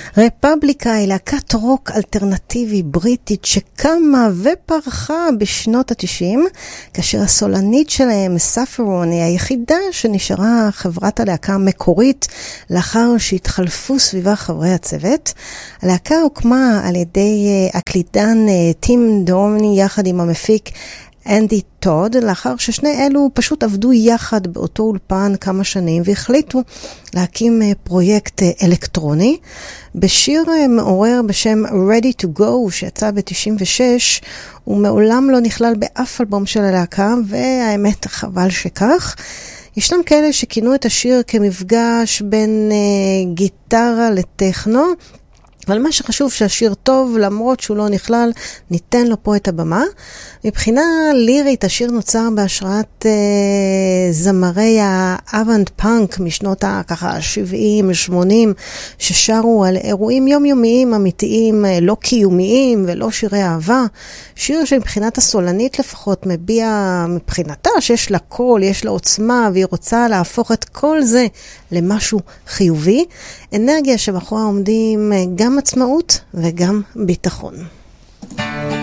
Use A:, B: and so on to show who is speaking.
A: רפובליקה היא להקת רוק אלטרנטיבי בריטית שקמה ופרחה בשנות ה-90, כאשר הסולנית שלהם, ספרון, היא היחידה שנשארה חברת הלהקה המקורית לאחר שהתחלפו סביבה חברי הצוות. הלהקה הוקמה על ידי הקלידן טים דורני יחד עם המפיק אנדי טוד, לאחר ששני אלו פשוט עבדו יחד באותו אולפן כמה שנים והחליטו להקים פרויקט אלקטרוני. בשיר מעורר בשם Ready to Go שיצא ב-96 הוא מעולם לא נכלל באף אלבום של הלהקה, והאמת חבל שכך. ישנם כאלה שכינו את השיר כמפגש בין גיטרה לטכנו, אבל מה שחשוב שהשיר טוב, למרות שהוא לא נכלל, ניתן לו פה את הבמה. מבחינה לירית, השיר נוצר בהשראת זמרי האוונט פאנק משנות ה-70-80, ששרו על אירועים יומיומיים אמיתיים, לא קיומיים ולא שירי אהבה. שיר שמבחינת הסולנית לפחות מביע מבחינתה שיש לה קול, יש לה עוצמה, והיא רוצה להפוך את כל זה למשהו חיובי. אנרגיה שבחורה עומדים גם עצמאות וגם ביטחון.